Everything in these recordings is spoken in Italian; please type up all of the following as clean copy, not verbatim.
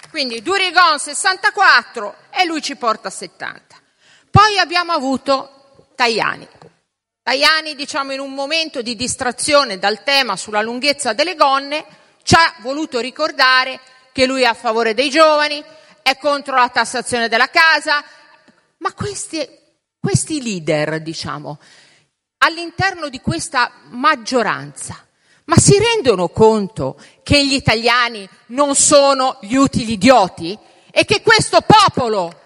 Quindi Durigon 64 e lui ci porta a 70. Poi abbiamo avuto Tajani, diciamo in un momento di distrazione dal tema sulla lunghezza delle gonne, ci ha voluto ricordare che lui è a favore dei giovani, è contro la tassazione della casa, ma questi leader, diciamo, all'interno di questa maggioranza, ma si rendono conto che gli italiani non sono gli utili idioti e che questo popolo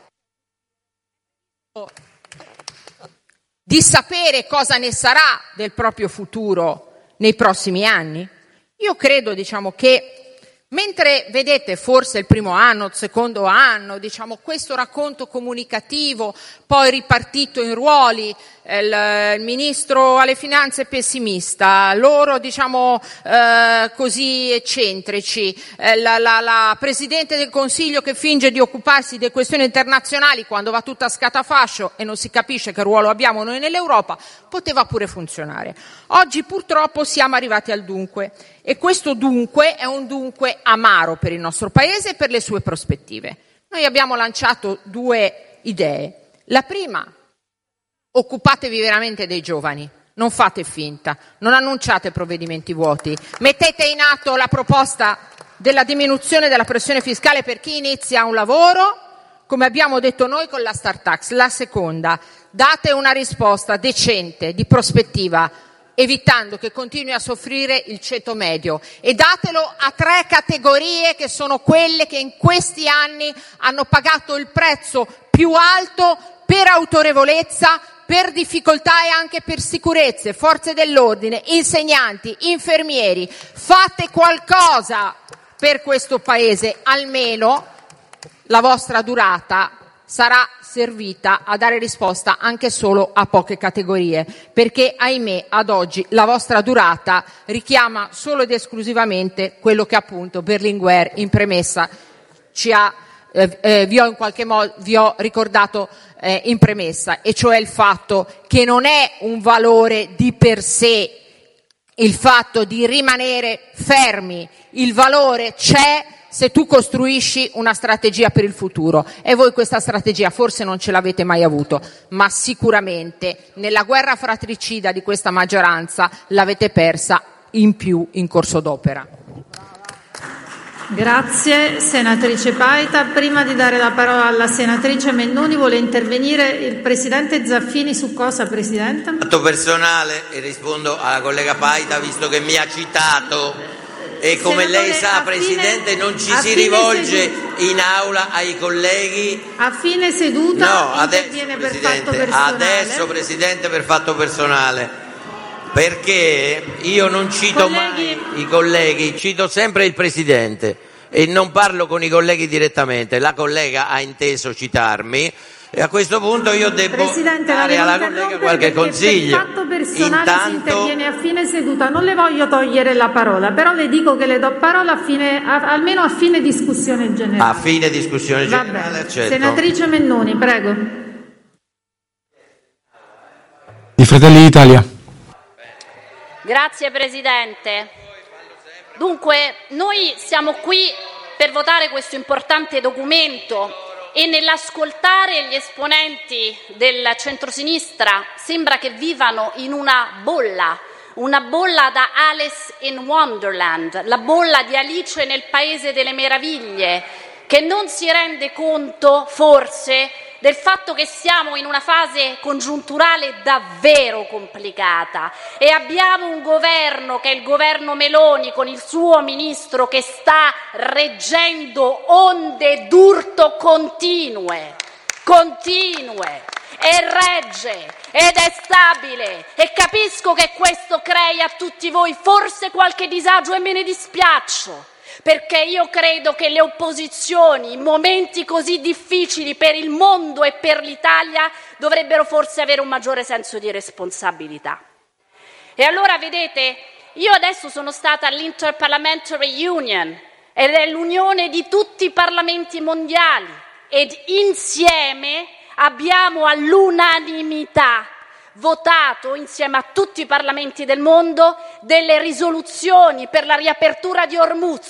di sapere cosa ne sarà del proprio futuro nei prossimi anni? Io credo, diciamo, che mentre vedete forse il primo anno, il secondo anno, diciamo, questo racconto comunicativo poi ripartito in ruoli, il ministro alle finanze pessimista, loro diciamo così eccentrici, la presidente del Consiglio che finge di occuparsi delle questioni internazionali quando va tutta a scatafascio e non si capisce che ruolo abbiamo noi nell'Europa, poteva pure funzionare. Oggi purtroppo siamo arrivati al dunque e questo dunque è un dunque amaro per il nostro Paese e per le sue prospettive. Noi abbiamo lanciato 2 idee. La prima: occupatevi veramente dei giovani, non fate finta, non annunciate provvedimenti vuoti, mettete in atto la proposta della diminuzione della pressione fiscale per chi inizia un lavoro, come abbiamo detto noi con la Start Tax. La seconda: date una risposta decente, di prospettiva, evitando che continui a soffrire il ceto medio, e datelo a 3 categorie che sono quelle che in questi anni hanno pagato il prezzo più alto per autorevolezza, per difficoltà e anche per sicurezze: forze dell'ordine, insegnanti, infermieri. Fate qualcosa per questo Paese, almeno la vostra durata sarà servita a dare risposta anche solo a poche categorie, perché ahimè ad oggi la vostra durata richiama solo ed esclusivamente quello che appunto Berlinguer in premessa vi ho ricordato in premessa, e cioè il fatto che non è un valore di per sé il fatto di rimanere fermi, il valore c'è se tu costruisci una strategia per il futuro, e voi questa strategia forse non ce l'avete mai avuto, ma sicuramente nella guerra fratricida di questa maggioranza l'avete persa in più in corso d'opera. Grazie senatrice Paita. Prima di dare la parola alla senatrice Mennuni vuole intervenire il presidente Zaffini. Su cosa, presidente? Fatto personale, e rispondo alla collega Paita visto che mi ha citato, e come lei sa, presidente, non ci si rivolge in aula ai colleghi a fine seduta. No, adesso, interviene per presidente, fatto personale. adesso presidente, per fatto personale, perché io non cito mai i colleghi, cito sempre il presidente e non parlo con i colleghi direttamente. La collega ha inteso citarmi e a questo punto io devo dare alla collega qualche consiglio. Per fatto personale si interviene a fine seduta. Non le voglio togliere la parola, però le dico che le do parola almeno a fine discussione generale. A fine discussione generale, accetto. Senatrice Mennuni, prego. Di Fratelli d'Italia. Grazie Presidente. Dunque, noi siamo qui per votare questo importante documento e nell'ascoltare gli esponenti del centrosinistra sembra che vivano in una bolla da Alice in Wonderland, la bolla di Alice nel Paese delle Meraviglie, che non si rende conto forse del fatto che siamo in una fase congiunturale davvero complicata e abbiamo un governo che è il governo Meloni con il suo ministro che sta reggendo onde d'urto continue e regge ed è stabile, e capisco che questo crei a tutti voi forse qualche disagio e me ne dispiaccio, perché io credo che le opposizioni in momenti così difficili per il mondo e per l'Italia dovrebbero forse avere un maggiore senso di responsabilità. E allora vedete, io adesso sono stata all'Interparliamentary Union ed è l'unione di tutti i parlamenti mondiali, ed insieme abbiamo all'unanimità votato insieme a tutti i parlamenti del mondo delle risoluzioni per la riapertura di Hormuz,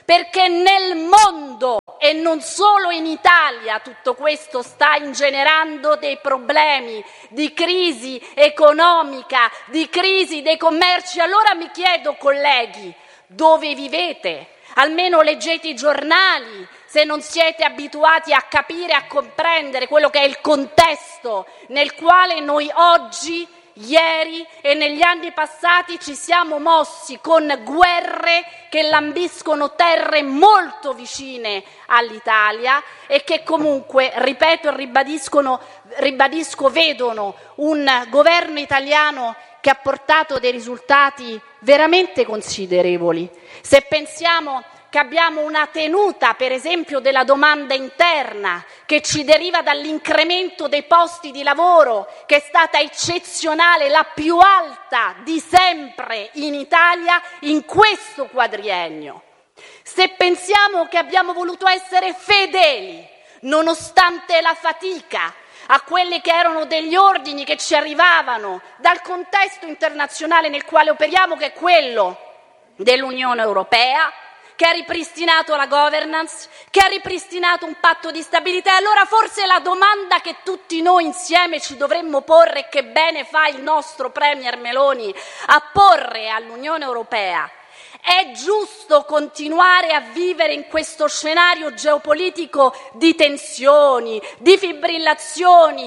perché nel mondo e non solo in Italia tutto questo sta ingenerando dei problemi di crisi economica, di crisi dei commerci. Allora mi chiedo, colleghi, dove vivete? Almeno leggete i giornali, se non siete abituati a capire, a comprendere quello che è il contesto nel quale noi oggi, ieri e negli anni passati ci siamo mossi con guerre che lambiscono terre molto vicine all'Italia e che comunque, ripeto e ribadisco, vedono un governo italiano che ha portato dei risultati veramente considerevoli. Se pensiamo che abbiamo una tenuta, per esempio, della domanda interna che ci deriva dall'incremento dei posti di lavoro, che è stata eccezionale, la più alta di sempre in Italia in questo quadriennio. Se pensiamo che abbiamo voluto essere fedeli, nonostante la fatica, a quelli che erano degli ordini che ci arrivavano dal contesto internazionale nel quale operiamo, che è quello dell'Unione Europea, che ha ripristinato la governance, che ha ripristinato un patto di stabilità. Allora forse la domanda che tutti noi insieme ci dovremmo porre, che bene fa il nostro Premier Meloni a porre all'Unione Europea: è giusto continuare a vivere in questo scenario geopolitico di tensioni, di fibrillazioni,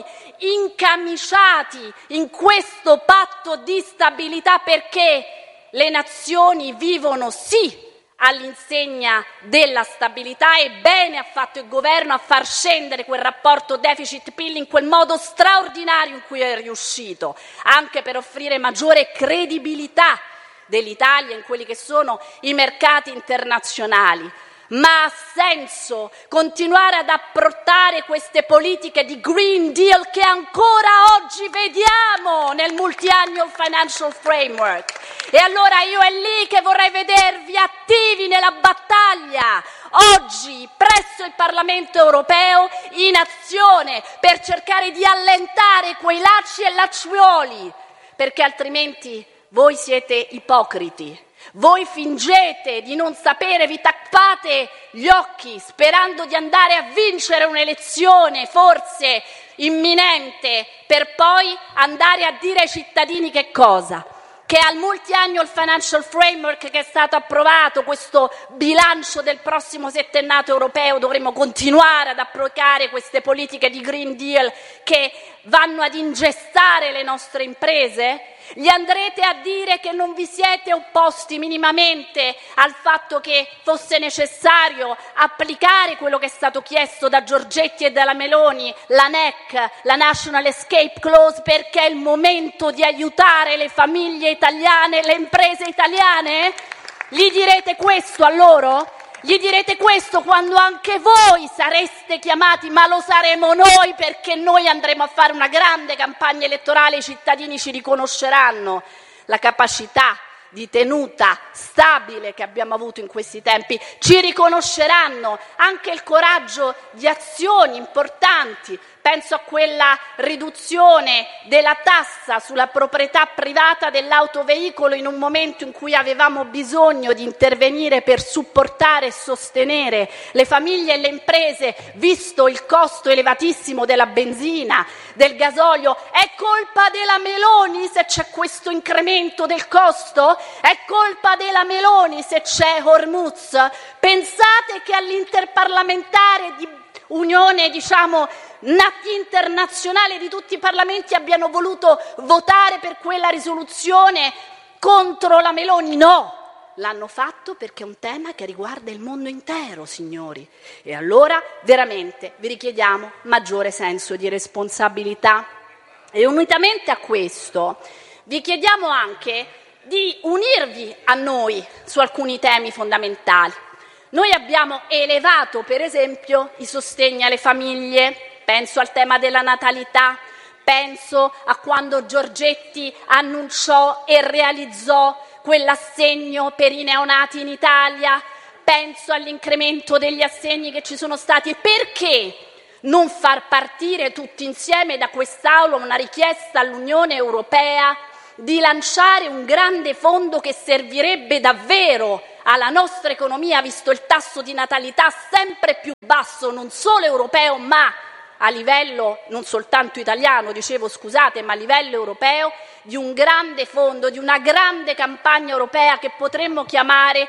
incamiciati in questo patto di stabilità, perché le nazioni vivono sì all'insegna della stabilità, e bene ha fatto il governo a far scendere quel rapporto deficit-PIL in quel modo straordinario in cui è riuscito, anche per offrire maggiore credibilità dell'Italia in quelli che sono i mercati internazionali. Ma ha senso continuare ad approttare queste politiche di Green Deal che ancora oggi vediamo nel Multi-Annual Financial Framework? E allora io è lì che vorrei vedervi attivi nella battaglia, oggi presso il Parlamento europeo, in azione per cercare di allentare quei lacci e lacciuoli, perché altrimenti voi siete ipocriti. Voi fingete di non sapere, vi tappate gli occhi sperando di andare a vincere un'elezione forse imminente, per poi andare a dire ai cittadini che cosa? Che al Multi-Annual Financial Framework che è stato approvato, questo bilancio del prossimo settennato europeo, dovremo continuare ad applicare queste politiche di Green Deal che vanno ad ingessare le nostre imprese? Gli andrete a dire che non vi siete opposti minimamente al fatto che fosse necessario applicare quello che è stato chiesto da Giorgetti e dalla Meloni, la NEC, la National Escape Clause, perché è il momento di aiutare le famiglie italiane, le imprese italiane? Gli direte questo a loro? Gli direte questo quando anche voi sareste chiamati, ma lo saremo noi, perché noi andremo a fare una grande campagna elettorale, i cittadini ci riconosceranno la capacità di tenuta stabile che abbiamo avuto in questi tempi, ci riconosceranno anche il coraggio di azioni importanti. Penso a quella riduzione della tassa sulla proprietà privata dell'autoveicolo in un momento in cui avevamo bisogno di intervenire per supportare e sostenere le famiglie e le imprese, visto il costo elevatissimo della benzina, del gasolio. È colpa della Meloni se c'è questo incremento del costo? È colpa della Meloni se c'è Hormuz? Pensate che all'interparlamentare di unione, internazionale di tutti i parlamenti abbiano voluto votare per quella risoluzione contro la Meloni? No, l'hanno fatto perché è un tema che riguarda il mondo intero, signori. E allora veramente vi richiediamo maggiore senso di responsabilità. E unitamente a questo vi chiediamo anche di unirvi a noi su alcuni temi fondamentali. Noi abbiamo elevato, per esempio, i sostegni alle famiglie, penso al tema della natalità, penso a quando Giorgetti annunciò e realizzò quell'assegno per i neonati in Italia, penso all'incremento degli assegni che ci sono stati. Perché non far partire tutti insieme da quest'Aula una richiesta all'Unione Europea di lanciare un grande fondo che servirebbe davvero alla nostra economia, visto il tasso di natalità sempre più basso, non solo europeo, ma a livello non soltanto italiano, ma a livello europeo, di un grande fondo, di una grande campagna europea che potremmo chiamare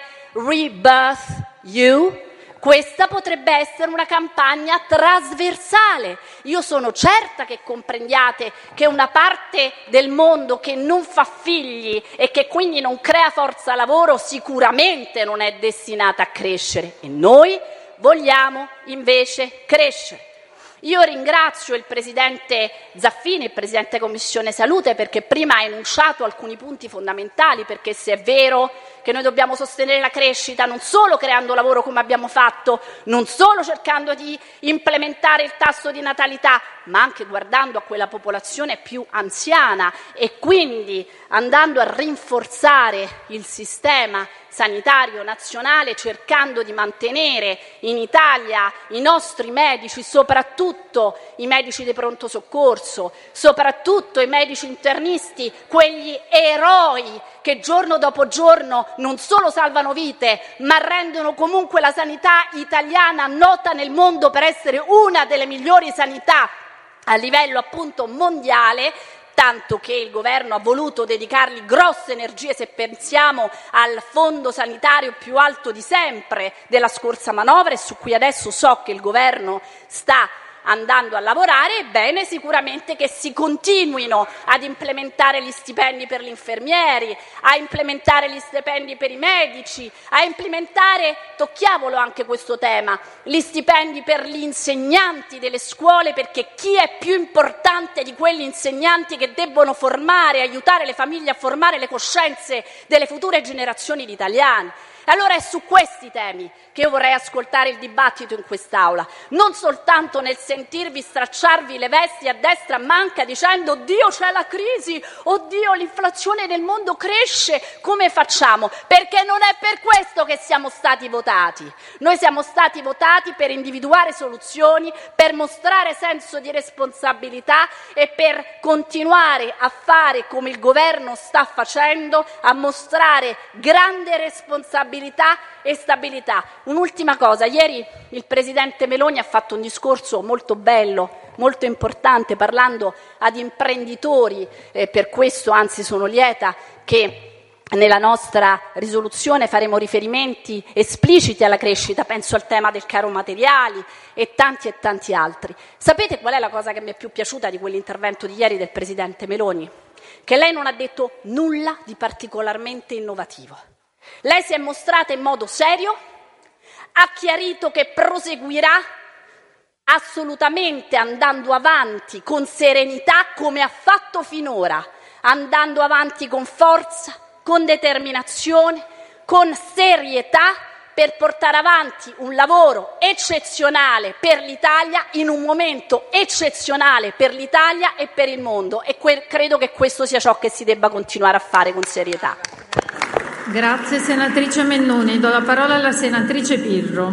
Rebirth You. Questa potrebbe essere una campagna trasversale. Io sono certa che comprendiate che una parte del mondo che non fa figli e che quindi non crea forza lavoro sicuramente non è destinata a crescere, e noi vogliamo invece crescere. Io ringrazio il Presidente Zaffini, il Presidente Commissione Salute, perché prima ha enunciato alcuni punti fondamentali, perché se è vero che noi dobbiamo sostenere la crescita non solo creando lavoro come abbiamo fatto, non solo cercando di implementare il tasso di natalità, ma anche guardando a quella popolazione più anziana e quindi andando a rinforzare il sistema sanitario nazionale, cercando di mantenere in Italia i nostri medici, soprattutto i medici di pronto soccorso, soprattutto i medici internisti, quegli eroi che giorno dopo giorno non solo salvano vite, ma rendono comunque la sanità italiana nota nel mondo per essere una delle migliori sanità a livello appunto mondiale, tanto che il governo ha voluto dedicargli grosse energie, se pensiamo al fondo sanitario più alto di sempre della scorsa manovra, e su cui adesso so che il governo sta andando a lavorare. È bene sicuramente che si continuino ad implementare gli stipendi per gli infermieri, a implementare gli stipendi per i medici, a implementare, tocchiamolo anche questo tema, gli stipendi per gli insegnanti delle scuole, perché chi è più importante di quegli insegnanti che debbono formare, aiutare le famiglie a formare le coscienze delle future generazioni di italiani? Allora è su questi temi che io vorrei ascoltare il dibattito in quest'Aula, non soltanto nel sentirvi stracciarvi le vesti a destra a manca dicendo oddio c'è la crisi, oddio l'inflazione nel mondo cresce, come facciamo? Perché non è per questo che siamo stati votati. Noi siamo stati votati per individuare soluzioni, per mostrare senso di responsabilità e per continuare a fare come il governo sta facendo, a mostrare grande responsabilità e stabilità. Un'ultima cosa, ieri il Presidente Meloni ha fatto un discorso molto bello, molto importante, parlando ad imprenditori, per questo anzi sono lieta che nella nostra risoluzione faremo riferimenti espliciti alla crescita, penso al tema del caro materiali e tanti altri. Sapete qual è la cosa che mi è più piaciuta di quell'intervento di ieri del Presidente Meloni? Che lei non ha detto nulla di particolarmente innovativo. Lei si è mostrata in modo serio, ha chiarito che proseguirà assolutamente andando avanti con serenità come ha fatto finora, andando avanti con forza, con determinazione, con serietà, per portare avanti un lavoro eccezionale per l'Italia in un momento eccezionale per l'Italia e per il mondo, e credo che questo sia ciò che si debba continuare a fare con serietà. Grazie senatrice Mennuni, do la parola alla senatrice Pirro.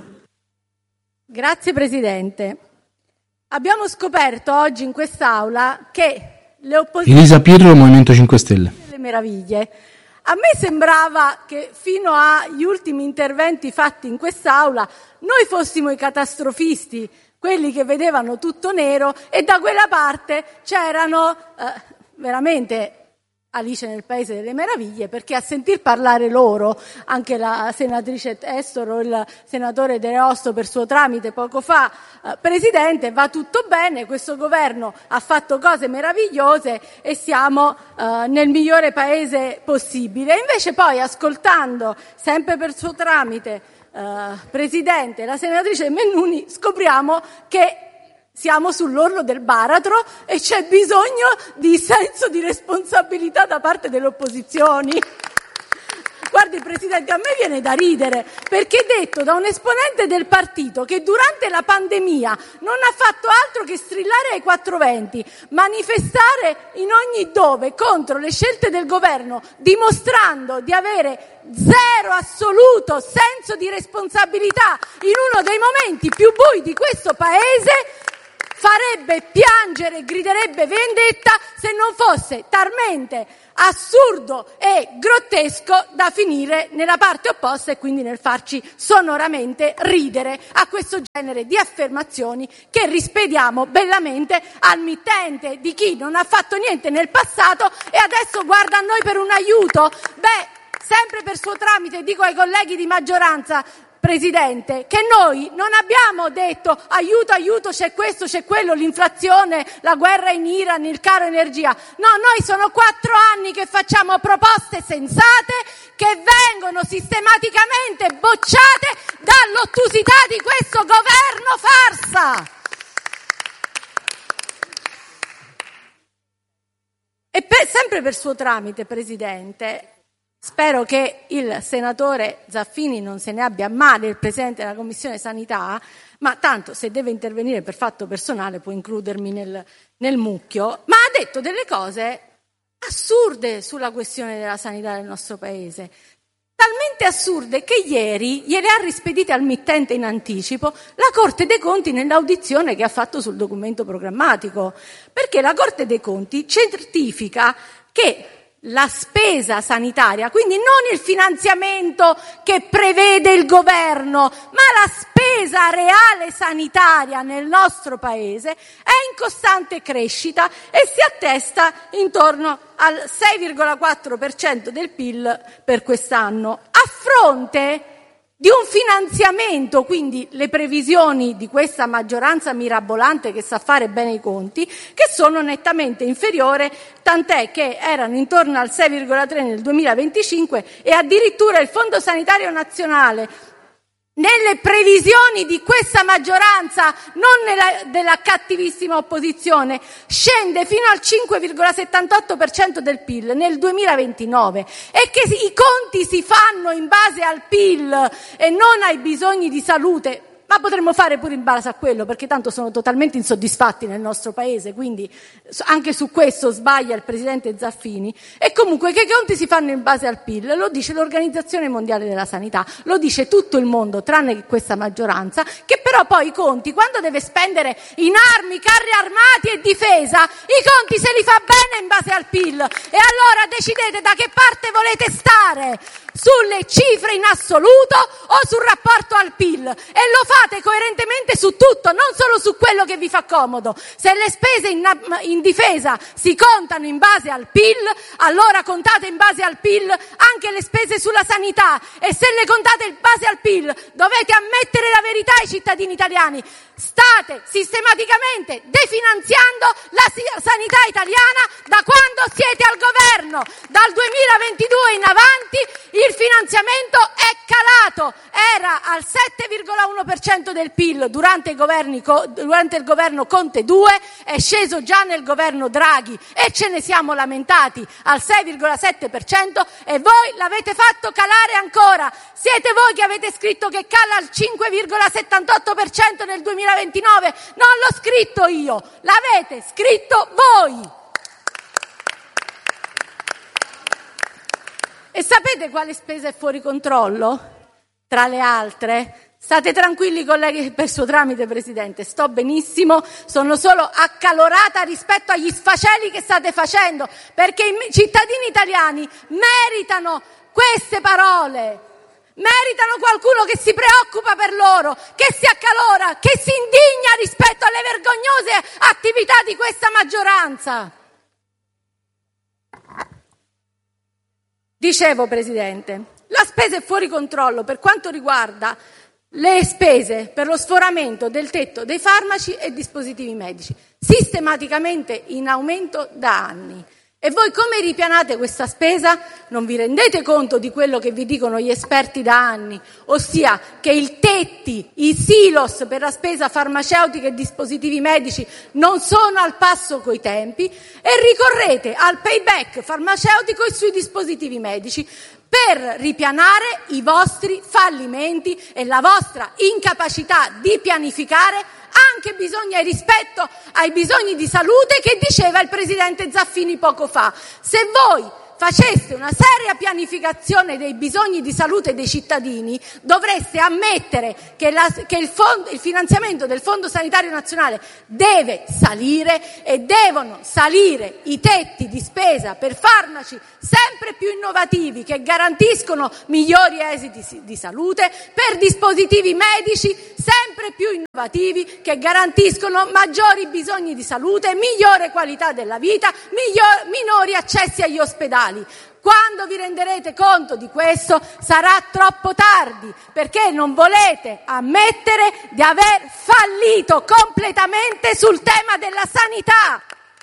Grazie Presidente. Abbiamo scoperto oggi in quest'Aula che le opposizioni... Elisa Pirro, Movimento 5 Stelle. ...le meraviglie. A me sembrava che fino agli ultimi interventi fatti in quest'Aula noi fossimo i catastrofisti, quelli che vedevano tutto nero, e da quella parte c'erano veramente Alice nel Paese delle Meraviglie, perché a sentir parlare loro, anche la senatrice Testoro, il senatore De Rosso per suo tramite poco fa, Presidente, va tutto bene, questo governo ha fatto cose meravigliose e siamo nel migliore paese possibile. E invece poi, ascoltando sempre per suo tramite, Presidente, la senatrice Mennuni, scopriamo che siamo sull'orlo del baratro e c'è bisogno di senso di responsabilità da parte delle opposizioni. Guardi Presidente, a me viene da ridere, perché detto da un esponente del partito che durante la pandemia non ha fatto altro che strillare ai 420, manifestare in ogni dove contro le scelte del governo, dimostrando di avere zero assoluto senso di responsabilità in uno dei momenti più bui di questo Paese, farebbe piangere e griderebbe vendetta se non fosse talmente assurdo e grottesco da finire nella parte opposta e quindi nel farci sonoramente ridere a questo genere di affermazioni che rispediamo bellamente al mittente di chi non ha fatto niente nel passato e adesso guarda a noi per un aiuto. Sempre per suo tramite dico ai colleghi di maggioranza, Presidente, che noi non abbiamo detto aiuto, aiuto, c'è questo, c'è quello, l'inflazione, la guerra in Iran, il caro energia. No, noi sono 4 anni che facciamo proposte sensate che vengono sistematicamente bocciate dall'ottusità di questo governo farsa. E sempre per suo tramite, Presidente, spero che il senatore Zaffini non se ne abbia a male, il Presidente della Commissione Sanità, ma tanto se deve intervenire per fatto personale può includermi nel mucchio, ma ha detto delle cose assurde sulla questione della sanità del nostro Paese. Talmente assurde che ieri gliele ha rispedite al mittente in anticipo la Corte dei Conti nell'audizione che ha fatto sul documento programmatico, perché la Corte dei Conti certifica che la spesa sanitaria, quindi non il finanziamento che prevede il governo, ma la spesa reale sanitaria nel nostro Paese è in costante crescita e si attesta intorno al 6,4% del PIL per quest'anno, a fronte di un finanziamento, quindi le previsioni di questa maggioranza mirabolante che sa fare bene i conti, che sono nettamente inferiore, tant'è che erano intorno al 6,3 nel 2025 e addirittura il Fondo Sanitario Nazionale nelle previsioni di questa maggioranza, non della cattivissima opposizione, scende fino al 5,78% del PIL nel 2029 e che i conti si fanno in base al PIL e non ai bisogni di salute. Ma potremmo fare pure in base a quello, perché tanto sono totalmente insoddisfatti nel nostro Paese, quindi anche su questo sbaglia il Presidente Zaffini. E comunque che i conti si fanno in base al PIL, lo dice l'Organizzazione Mondiale della Sanità, lo dice tutto il mondo, tranne che questa maggioranza, che però poi i conti, quando deve spendere in armi, carri armati e difesa, i conti se li fa bene in base al PIL. E allora decidete da che parte volete stare, sulle cifre in assoluto o sul rapporto al PIL, e lo fate coerentemente su tutto, non solo su quello che vi fa comodo. Se le spese in difesa si contano in base al PIL, allora contate in base al PIL anche le spese sulla sanità, e se le contate in base al PIL dovete ammettere la verità ai cittadini italiani: state sistematicamente definanziando la sanità italiana da quando siete al governo. Dal 2022 in avanti il finanziamento è calato, era al 7,1% del PIL durante il governo Conte 2, è sceso già nel governo Draghi e ce ne siamo lamentati al 6,7%, e voi l'avete fatto calare ancora. Siete voi che avete scritto che cala al 5,78% nel 2029, non l'ho scritto io, l'avete scritto voi. E sapete quale spesa è fuori controllo? Tra le altre, state tranquilli colleghi, per suo tramite Presidente, sto benissimo, sono solo accalorata rispetto agli sfaceli che state facendo, perché i cittadini italiani meritano queste parole. Meritano qualcuno che si preoccupa per loro, che si accalora, che si indigna rispetto alle vergognose attività di questa maggioranza. Dicevo, Presidente, la spesa è fuori controllo per quanto riguarda le spese per lo sforamento del tetto dei farmaci e dispositivi medici, sistematicamente in aumento da anni. E voi come ripianate questa spesa? Non vi rendete conto di quello che vi dicono gli esperti da anni, ossia che i tetti, i silos per la spesa farmaceutica e dispositivi medici non sono al passo coi tempi, e ricorrete al payback farmaceutico e sui dispositivi medici per ripianare i vostri fallimenti e la vostra incapacità di pianificare anche rispetto ai bisogni di salute che diceva il Presidente Zaffini poco fa. Se voi faceste una seria pianificazione dei bisogni di salute dei cittadini, dovreste ammettere che il finanziamento del Fondo Sanitario Nazionale deve salire e devono salire i tetti di spesa per farmaci sempre più innovativi che garantiscono migliori esiti di salute, per dispositivi medici sempre più innovativi che garantiscono maggiori bisogni di salute, migliore qualità della vita, minori accessi agli ospedali. Quando vi renderete conto di questo sarà troppo tardi, perché non volete ammettere di aver fallito completamente sul tema della sanità.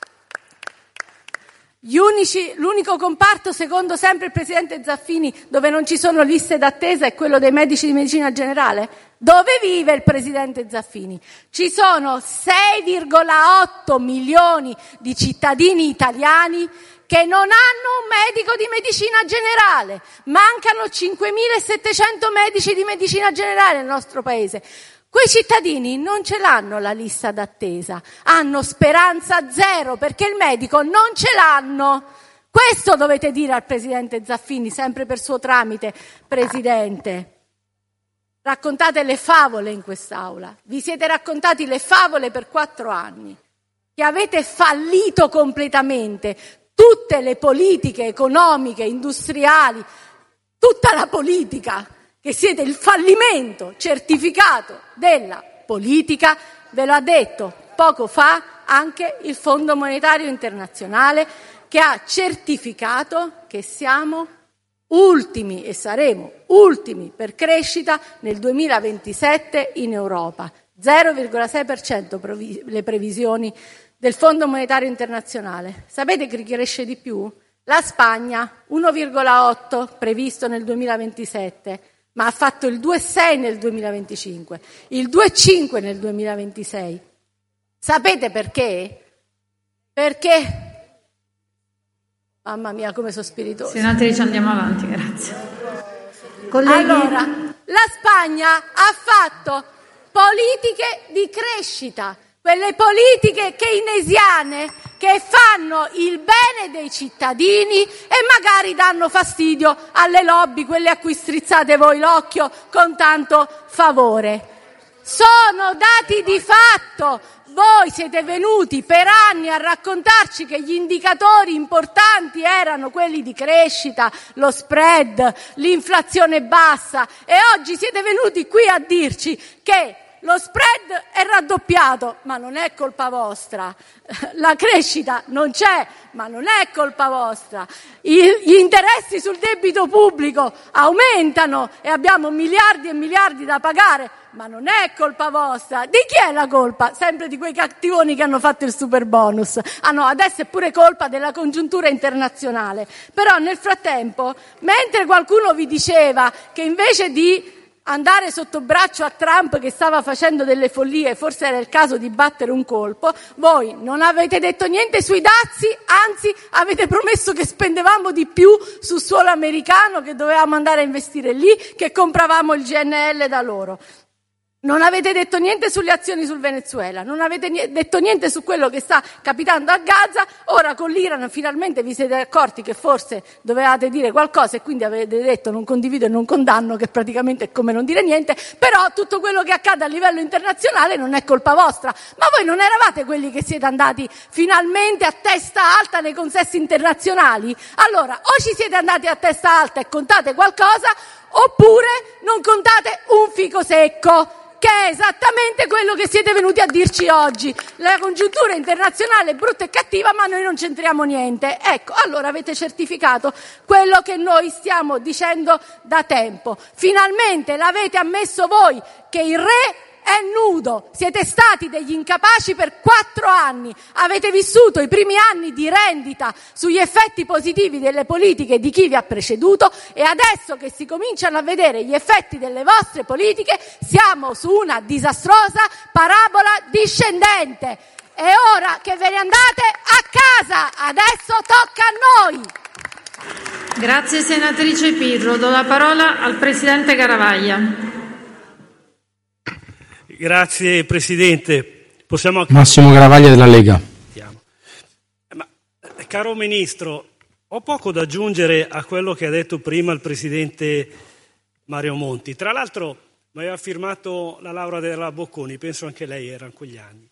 L'unico comparto, secondo sempre il presidente Zaffini, dove non ci sono liste d'attesa è quello dei medici di medicina generale. Dove vive il presidente Zaffini? Ci sono 6,8 milioni di cittadini italiani che non hanno un medico di medicina generale. Mancano 5.700 medici di medicina generale nel nostro paese. Quei cittadini non ce l'hanno la lista d'attesa, hanno speranza zero perché il medico non ce l'hanno. Questo dovete dire al presidente Zaffini, sempre per suo tramite, Presidente. Raccontate le favole in quest'Aula. Vi siete raccontati le favole per 4 anni, che avete fallito completamente tutte le politiche economiche, industriali, tutta la politica, che siete il fallimento certificato della politica, ve lo ha detto poco fa anche il Fondo Monetario Internazionale, che ha certificato che siamo ultimi e saremo ultimi per crescita nel 2027 in Europa. 0,6% le previsioni del Fondo Monetario Internazionale. Sapete chi cresce di più? La Spagna, 1,8 previsto nel 2027. Ma ha fatto il 2,6 nel 2025, il 2,5 nel 2026. Sapete perché? Perché, mamma mia come sono spiritosa. Senatrice, andiamo avanti, grazie. Colleghi. Allora, la Spagna ha fatto politiche di crescita, quelle politiche keynesiane che fanno il bene dei cittadini e magari danno fastidio alle lobby, quelle a cui strizzate voi l'occhio con tanto favore. Sono dati di fatto. Voi siete venuti per anni a raccontarci che gli indicatori importanti erano quelli di crescita, lo spread, l'inflazione bassa, e oggi siete venuti qui a dirci che lo spread è raddoppiato, ma non è colpa vostra. La crescita non c'è, ma non è colpa vostra. Gli interessi sul debito pubblico aumentano e abbiamo miliardi e miliardi da pagare, ma non è colpa vostra. Di chi è la colpa? Sempre di quei cattivoni che hanno fatto il super bonus. Ah no, adesso è pure colpa della congiuntura internazionale. Però nel frattempo, mentre qualcuno vi diceva che invece di andare sotto braccio a Trump che stava facendo delle follie, forse era il caso di battere un colpo, voi non avete detto niente sui dazi, anzi avete promesso che spendevamo di più sul suolo americano, che dovevamo andare a investire lì, che compravamo il GNL da loro. Non avete detto niente sulle azioni sul Venezuela, non avete detto niente su quello che sta capitando a Gaza. Ora con l'Iran finalmente vi siete accorti che forse dovevate dire qualcosa e quindi avete detto non condivido e non condanno, che praticamente è come non dire niente. Però tutto quello che accade a livello internazionale non è colpa vostra. Ma voi non eravate quelli che siete andati finalmente a testa alta nei consessi internazionali? Allora o ci siete andati a testa alta e contate qualcosa, oppure non contate un fico secco, che è esattamente quello che siete venuti a dirci oggi. La congiuntura internazionale è brutta e cattiva, ma noi non c'entriamo niente. Ecco, allora avete certificato quello che noi stiamo dicendo da tempo. Finalmente l'avete ammesso voi che il re è nudo. Siete stati degli incapaci per 4 anni. Avete vissuto i primi anni di rendita sugli effetti positivi delle politiche di chi vi ha preceduto, e adesso che si cominciano a vedere gli effetti delle vostre politiche siamo su una disastrosa parabola discendente. È ora che ve ne andate a casa. Adesso tocca a noi. Grazie senatrice Pirro. Do la parola al presidente Garavaglia. Grazie Presidente. Massimo Garavaglia della Lega. Ma, caro Ministro, Ho poco da aggiungere a quello che ha detto prima il Presidente Mario Monti. Tra l'altro mi aveva firmato la Laura della Bocconi, penso anche lei era in quegli anni.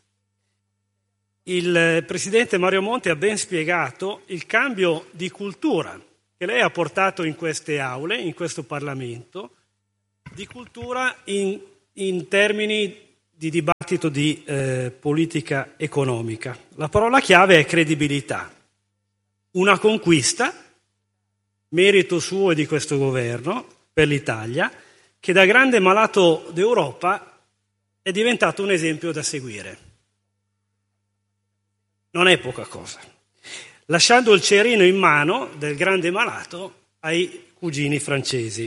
Il Presidente Mario Monti ha ben spiegato il cambio di cultura che lei ha portato in queste aule, in questo Parlamento, di cultura in termini di dibattito di politica economica. La parola chiave è credibilità. Una conquista, merito suo e di questo governo, per l'Italia, che da grande malato d'Europa è diventato un esempio da seguire. Non è poca cosa. Lasciando il cerino in mano del grande malato ai cugini francesi.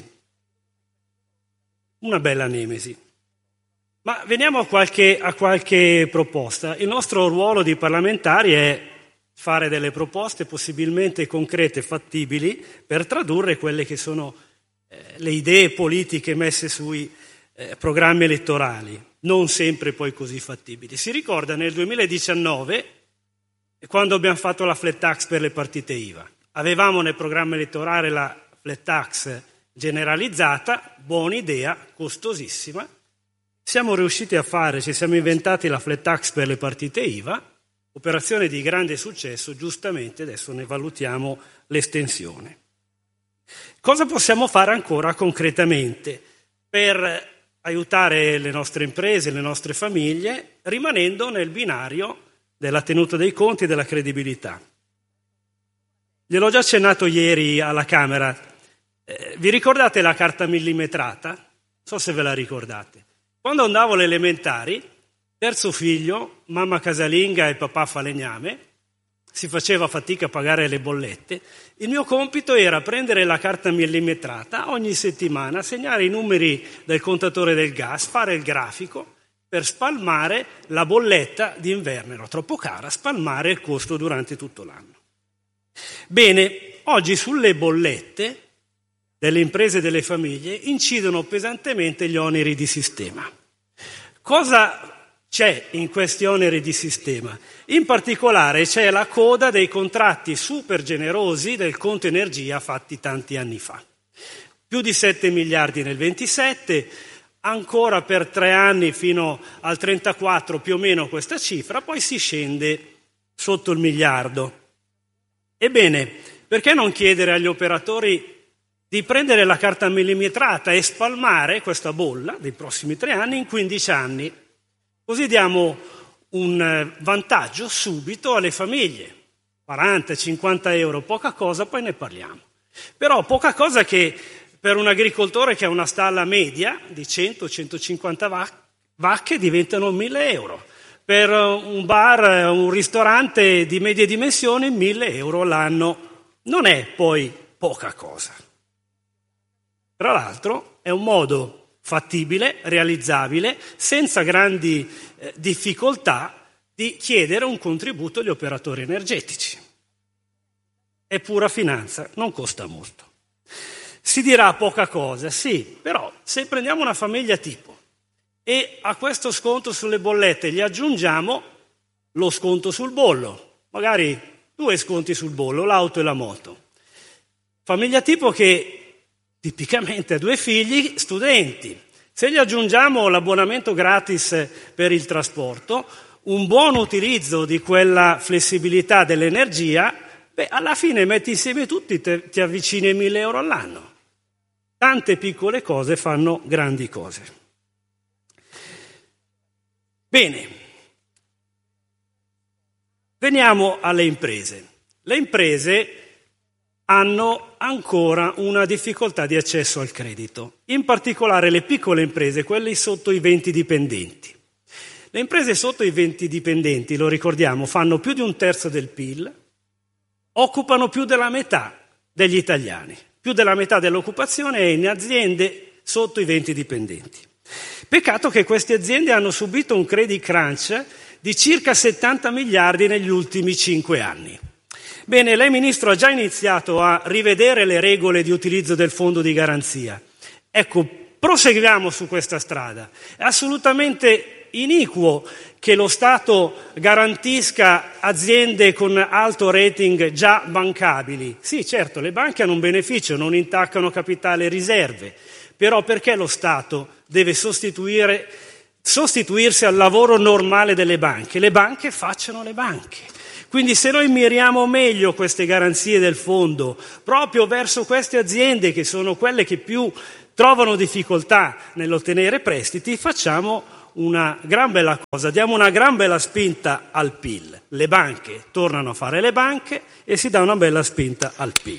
Una bella nemesi. Ma veniamo a qualche proposta. Il nostro ruolo di parlamentari è fare delle proposte possibilmente concrete, fattibili, per tradurre quelle che sono le idee politiche messe sui programmi elettorali, non sempre poi così fattibili. Si ricorda nel 2019, quando abbiamo fatto la flat tax per le partite IVA. Avevamo nel programma elettorale la flat tax generalizzata, buona idea, costosissima. Siamo riusciti a fare, ci siamo inventati la flat tax per le partite IVA, operazione di grande successo, giustamente adesso ne valutiamo l'estensione. Cosa possiamo fare ancora concretamente per aiutare le nostre imprese, le nostre famiglie, rimanendo nel binario della tenuta dei conti e della credibilità? Gliel'ho già accennato ieri alla Camera. Vi ricordate la carta millimetrata? Non so se ve la ricordate. Quando andavo alle elementari, terzo figlio, mamma casalinga e papà falegname, si faceva fatica a pagare le bollette. Il mio compito era prendere la carta millimetrata ogni settimana, segnare i numeri del contatore del gas, fare il grafico per spalmare la bolletta d'inverno. Era troppo cara, spalmare il costo durante tutto l'anno. Bene, oggi sulle bollette delle imprese e delle famiglie incidono pesantemente gli oneri di sistema. Cosa c'è in questi oneri di sistema? In particolare c'è la coda dei contratti super generosi del conto energia fatti tanti anni fa. Più di 7 miliardi nel 27, ancora per 3 anni fino al 34 più o meno questa cifra, poi si scende sotto il miliardo. Ebbene, perché non chiedere agli operatori di prendere la carta millimetrata e spalmare questa bolla dei prossimi 3 anni in 15 anni? Così diamo un vantaggio subito alle famiglie. 40-50 euro, poca cosa, poi ne parliamo. Però poca cosa che per un agricoltore che ha una stalla media di 100-150 vacche diventano 1.000 euro. Per un bar, un ristorante di medie dimensioni, 1.000 euro l'anno. Non è poi poca cosa. Tra l'altro è un modo fattibile, realizzabile, senza grandi difficoltà di chiedere un contributo agli operatori energetici. È pura finanza, non costa molto. Si dirà poca cosa, sì, però se prendiamo una famiglia tipo e a questo sconto sulle bollette gli aggiungiamo lo sconto sul bollo, magari 2 sconti sul bollo, l'auto e la moto. Famiglia tipo che tipicamente ha 2 figli, studenti. Se gli aggiungiamo l'abbonamento gratis per il trasporto, un buon utilizzo di quella flessibilità dell'energia, alla fine metti insieme tutti, ti avvicini ai 1.000 euro all'anno. Tante piccole cose fanno grandi cose. Bene, veniamo alle imprese. Le imprese hanno ancora una difficoltà di accesso al credito, in particolare le piccole imprese, quelle sotto i 20 dipendenti. Le imprese sotto i 20 dipendenti, lo ricordiamo, fanno più di 1/3 del PIL, occupano più della metà degli italiani, più della metà dell'occupazione è in aziende sotto i 20 dipendenti. Peccato che queste aziende hanno subito un credit crunch di circa 70 miliardi negli ultimi 5 anni. Bene, lei Ministro ha già iniziato a rivedere le regole di utilizzo del fondo di garanzia. Ecco, proseguiamo su questa strada. È assolutamente iniquo che lo Stato garantisca aziende con alto rating già bancabili. Sì, certo, le banche hanno un beneficio, non intaccano capitale e riserve, però perché lo Stato deve sostituirsi al lavoro normale delle banche? Le banche facciano le banche. Quindi se noi miriamo meglio queste garanzie del fondo proprio verso queste aziende che sono quelle che più trovano difficoltà nell'ottenere prestiti, facciamo una gran bella cosa, diamo una gran bella spinta al PIL. Le banche tornano a fare le banche e si dà una bella spinta al PIL.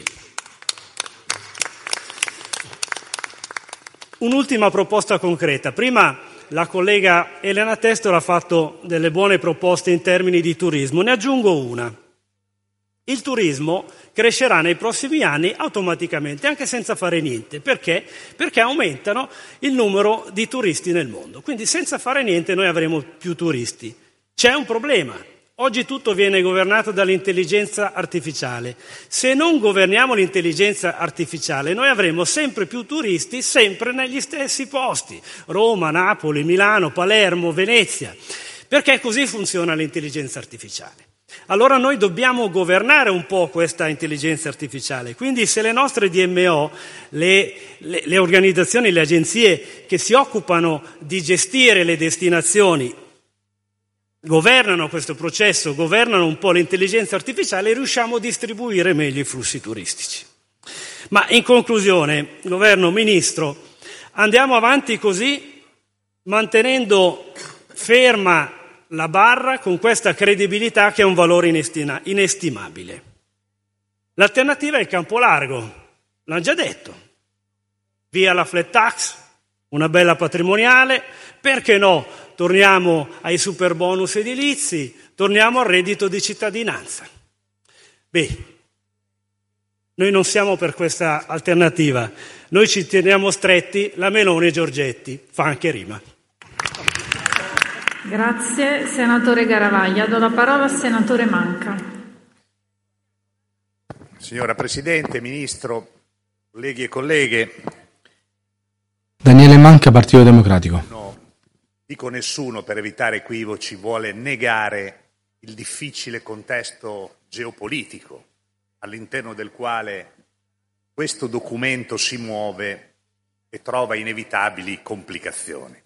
Un'ultima proposta concreta. Prima la collega Elena Testor ha fatto delle buone proposte in termini di turismo, ne aggiungo una. Il turismo crescerà nei prossimi anni automaticamente, anche senza fare niente. Perché? Perché aumentano il numero di turisti nel mondo. Quindi senza fare niente noi avremo più turisti. C'è un problema. Oggi tutto viene governato dall'intelligenza artificiale. Se non governiamo l'intelligenza artificiale, noi avremo sempre più turisti, sempre negli stessi posti. Roma, Napoli, Milano, Palermo, Venezia. Perché così funziona l'intelligenza artificiale. Allora noi dobbiamo governare un po' questa intelligenza artificiale. Quindi se le nostre DMO, le organizzazioni, le agenzie che si occupano di gestire le destinazioni, governano questo processo, governano un po' l'intelligenza artificiale, riusciamo a distribuire meglio i flussi turistici. Ma in conclusione, Governo, Ministro, andiamo avanti così, mantenendo ferma la barra con questa credibilità che è un valore inestimabile. L'alternativa è il campo largo, l'hanno già detto. Via la flat tax, una bella patrimoniale, perché no? Torniamo ai super bonus edilizi, torniamo al reddito di cittadinanza. Beh, noi non siamo per questa alternativa, noi ci teniamo stretti la Meloni e Giorgetti, fa anche rima. Grazie, senatore Garavaglia. Do la parola al senatore Manca. Signora Presidente, Ministro, colleghi e colleghe. Daniele Manca, Partito Democratico. No, dico nessuno, per evitare equivoci, vuole negare il difficile contesto geopolitico all'interno del quale questo documento si muove e trova inevitabili complicazioni.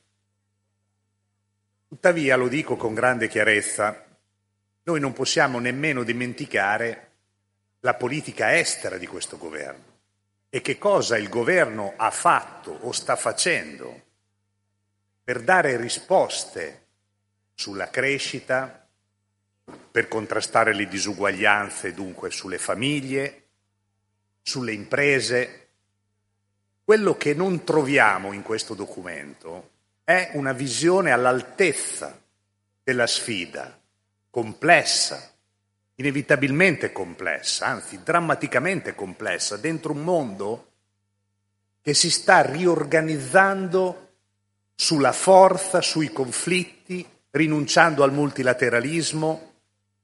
Tuttavia, lo dico con grande chiarezza, noi non possiamo nemmeno dimenticare la politica estera di questo governo e che cosa il governo ha fatto o sta facendo per dare risposte sulla crescita, per contrastare le disuguaglianze, dunque sulle famiglie, sulle imprese. Quello che non troviamo in questo documento è una visione all'altezza della sfida, complessa, inevitabilmente complessa, anzi drammaticamente complessa, dentro un mondo che si sta riorganizzando sulla forza, sui conflitti, rinunciando al multilateralismo.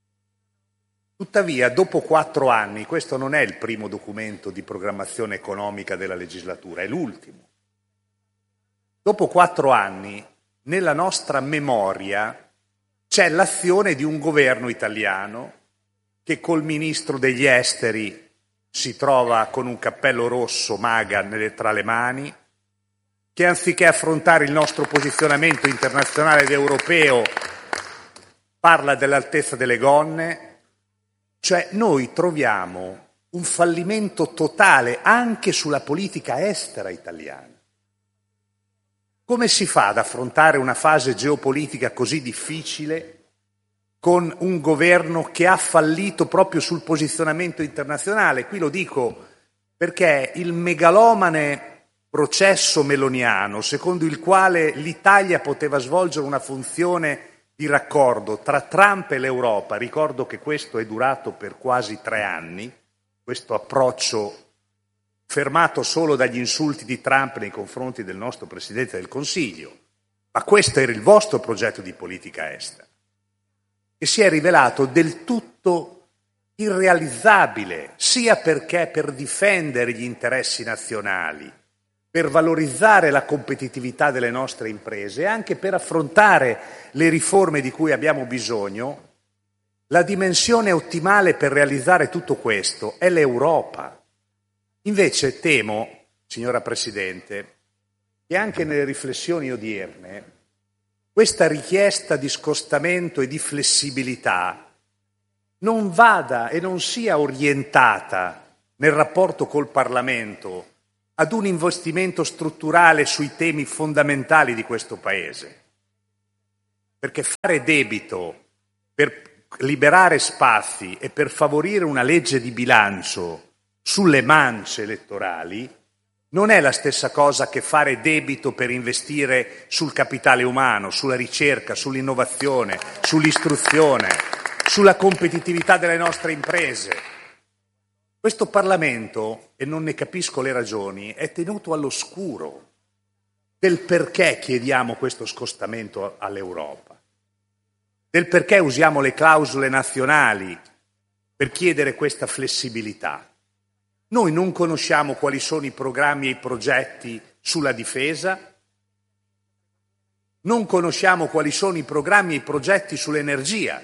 Tuttavia, dopo 4 anni, questo non è il primo documento di programmazione economica della legislatura, è l'ultimo. Dopo 4 anni, nella nostra memoria, c'è l'azione di un governo italiano che col ministro degli esteri si trova con un cappello rosso MAGA tra le mani, che anziché affrontare il nostro posizionamento internazionale ed europeo parla dell'altezza delle gonne. Cioè noi troviamo un fallimento totale anche sulla politica estera italiana. Come si fa ad affrontare una fase geopolitica così difficile con un governo che ha fallito proprio sul posizionamento internazionale? Qui lo dico perché il megalomane processo meloniano, secondo il quale l'Italia poteva svolgere una funzione di raccordo tra Trump e l'Europa, ricordo che questo è durato per quasi 3 anni, questo approccio fermato solo dagli insulti di Trump nei confronti del nostro Presidente del Consiglio, ma questo era il vostro progetto di politica estera, che si è rivelato del tutto irrealizzabile, sia perché per difendere gli interessi nazionali per valorizzare la competitività delle nostre imprese e anche per affrontare le riforme di cui abbiamo bisogno, la dimensione ottimale per realizzare tutto questo è l'Europa. Invece temo, signora Presidente, che anche nelle riflessioni odierne questa richiesta di scostamento e di flessibilità non vada e non sia orientata nel rapporto col Parlamento ad un investimento strutturale sui temi fondamentali di questo Paese. Perché fare debito per liberare spazi e per favorire una legge di bilancio sulle mance elettorali non è la stessa cosa che fare debito per investire sul capitale umano, sulla ricerca, sull'innovazione, sull'istruzione, sulla competitività delle nostre imprese. Questo Parlamento, e non ne capisco le ragioni, è tenuto all'oscuro del perché chiediamo questo scostamento all'Europa, del perché usiamo le clausole nazionali per chiedere questa flessibilità. Noi non conosciamo quali sono i programmi e i progetti sulla difesa, non conosciamo quali sono i programmi e i progetti sull'energia.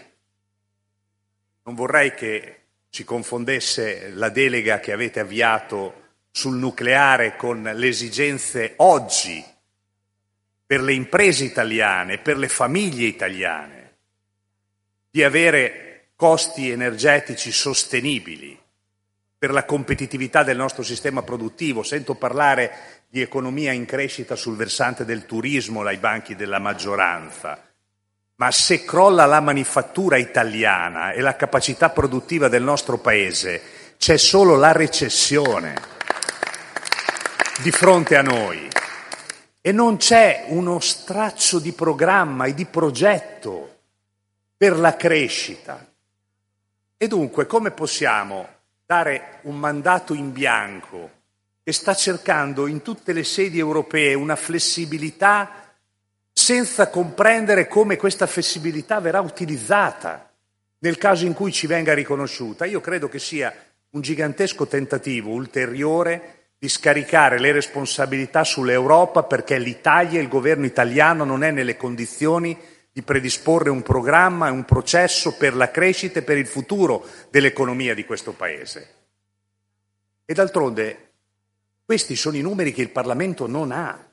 Non vorrei che si confondesse la delega che avete avviato sul nucleare con le esigenze oggi per le imprese italiane, per le famiglie italiane, di avere costi energetici sostenibili per la competitività del nostro sistema produttivo. Sento parlare di economia in crescita sul versante del turismo dai banchi della maggioranza, ma se crolla la manifattura italiana e la capacità produttiva del nostro Paese, c'è solo la recessione di fronte a noi e non c'è uno straccio di programma e di progetto per la crescita. E dunque come possiamo dare un mandato in bianco che sta cercando in tutte le sedi europee una flessibilità senza comprendere come questa flessibilità verrà utilizzata nel caso in cui ci venga riconosciuta? Io credo che sia un gigantesco tentativo ulteriore di scaricare le responsabilità sull'Europa, perché l'Italia e il governo italiano non è nelle condizioni di predisporre un programma e un processo per la crescita e per il futuro dell'economia di questo Paese. E d'altronde questi sono i numeri che il Parlamento non ha.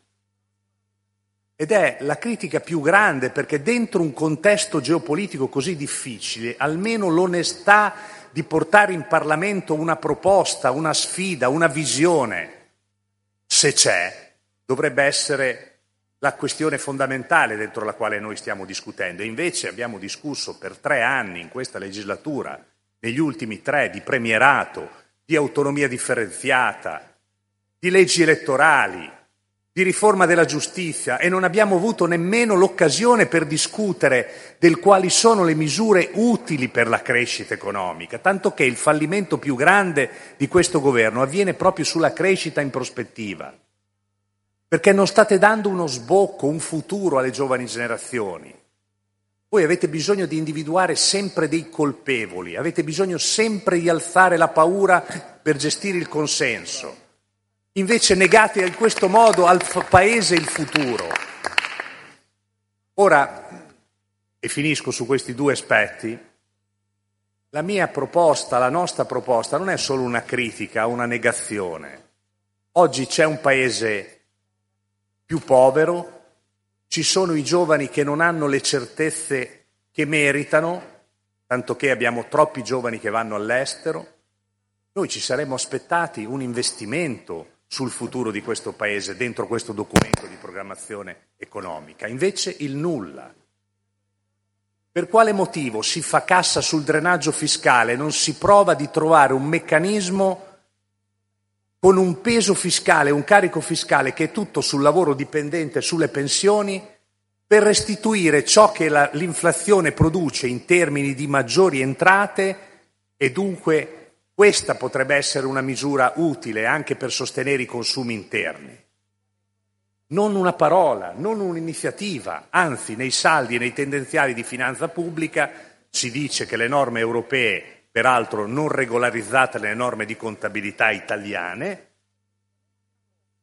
Ed è la critica più grande, perché dentro un contesto geopolitico così difficile, almeno l'onestà di portare in Parlamento una proposta, una sfida, una visione, se c'è, dovrebbe essere la questione fondamentale dentro la quale noi stiamo discutendo. E invece abbiamo discusso per 3 anni in questa legislatura, negli ultimi 3, di premierato, di autonomia differenziata, di leggi elettorali, di riforma della giustizia, e non abbiamo avuto nemmeno l'occasione per discutere del quali sono le misure utili per la crescita economica, tanto che il fallimento più grande di questo governo avviene proprio sulla crescita in prospettiva, perché non state dando uno sbocco, un futuro alle giovani generazioni. Voi avete bisogno di individuare sempre dei colpevoli, avete bisogno sempre di alzare la paura per gestire il consenso. Invece negate in questo modo al Paese il futuro. Ora, e finisco su questi 2 aspetti, la mia proposta, la nostra proposta, non è solo una critica, una negazione. Oggi c'è un Paese più povero, ci sono i giovani che non hanno le certezze che meritano, tanto che abbiamo troppi giovani che vanno all'estero. Noi ci saremmo aspettati un investimento sul futuro di questo Paese dentro questo documento di programmazione economica, invece il nulla. Per quale motivo si fa cassa sul drenaggio fiscale, non si prova di trovare un meccanismo con un peso fiscale, un carico fiscale che è tutto sul lavoro dipendente, sulle pensioni, per restituire ciò che l'inflazione produce in termini di maggiori entrate, e dunque questa potrebbe essere una misura utile anche per sostenere i consumi interni. Non una parola, non un'iniziativa, anzi nei saldi e nei tendenziali di finanza pubblica si dice che le norme europee, peraltro non regolarizzate nelle norme di contabilità italiane,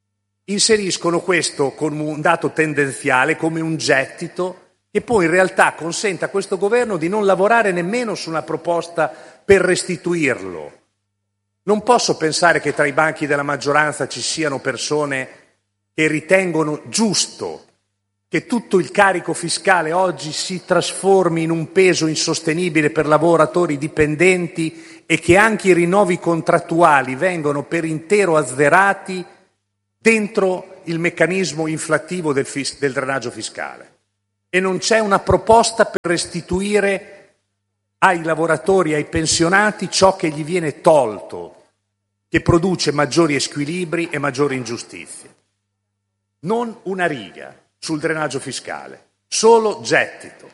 inseriscono questo con un dato tendenziale come un gettito che poi in realtà consente a questo governo di non lavorare nemmeno su una proposta per restituirlo. Non posso pensare che tra i banchi della maggioranza ci siano persone che ritengono giusto che tutto il carico fiscale oggi si trasformi in un peso insostenibile per lavoratori dipendenti e che anche i rinnovi contrattuali vengono per intero azzerati dentro il meccanismo inflattivo del drenaggio fiscale. E non c'è una proposta per restituire ai lavoratori e ai pensionati ciò che gli viene tolto, che produce maggiori squilibri e maggiori ingiustizie. Non una riga sul drenaggio fiscale, solo gettito.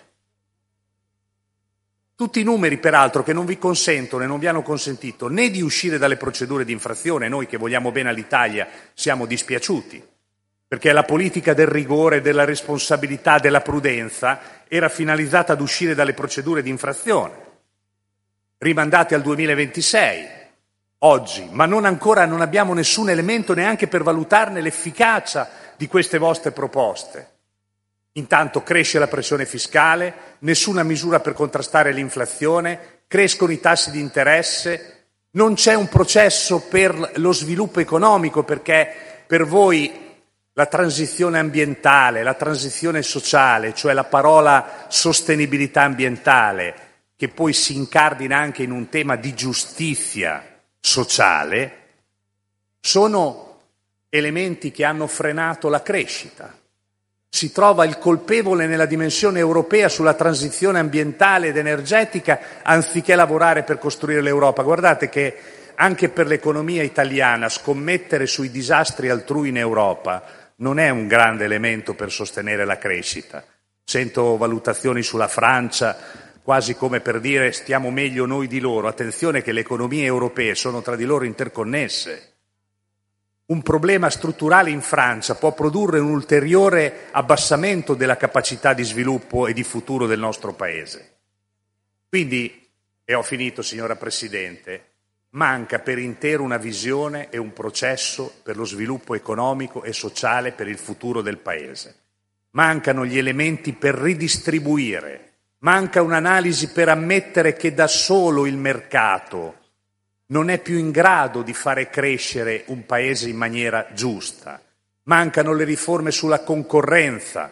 Tutti i numeri, peraltro, che non vi consentono e non vi hanno consentito né di uscire dalle procedure di infrazione, noi che vogliamo bene all'Italia siamo dispiaciuti, perché la politica del rigore, della responsabilità, della prudenza era finalizzata ad uscire dalle procedure di infrazione, rimandate al 2026, oggi, ma non abbiamo nessun elemento neanche per valutarne l'efficacia di queste vostre proposte. Intanto cresce la pressione fiscale, nessuna misura per contrastare l'inflazione, crescono i tassi di interesse, non c'è un processo per lo sviluppo economico, perché per voi la transizione ambientale, la transizione sociale, cioè la parola sostenibilità ambientale, che poi si incardina anche in un tema di giustizia sociale, sono elementi che hanno frenato la crescita. Si trova il colpevole nella dimensione europea sulla transizione ambientale ed energetica anziché lavorare per costruire l'Europa. Guardate che anche per l'economia italiana scommettere sui disastri altrui in Europa non è un grande elemento per sostenere la crescita. Sento valutazioni sulla Francia quasi come per dire stiamo meglio noi di loro. Attenzione che le economie europee sono tra di loro interconnesse. Un problema strutturale in Francia può produrre un ulteriore abbassamento della capacità di sviluppo e di futuro del nostro Paese. Quindi, e ho finito signora Presidente, manca per intero una visione e un processo per lo sviluppo economico e sociale per il futuro del Paese. Mancano gli elementi per ridistribuire, manca un'analisi per ammettere che da solo il mercato non è più in grado di fare crescere un Paese in maniera giusta. Mancano le riforme sulla concorrenza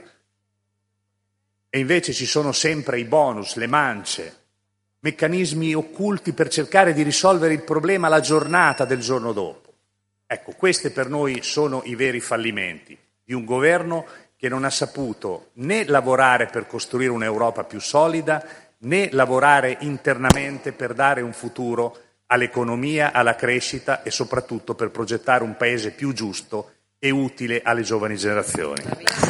e invece ci sono sempre i bonus, le mance, meccanismi occulti per cercare di risolvere il problema alla giornata del giorno dopo. Ecco, questi per noi sono i veri fallimenti di un governo che non ha saputo né lavorare per costruire un'Europa più solida, né lavorare internamente per dare un futuro all'economia, alla crescita e soprattutto per progettare un Paese più giusto e utile alle giovani generazioni.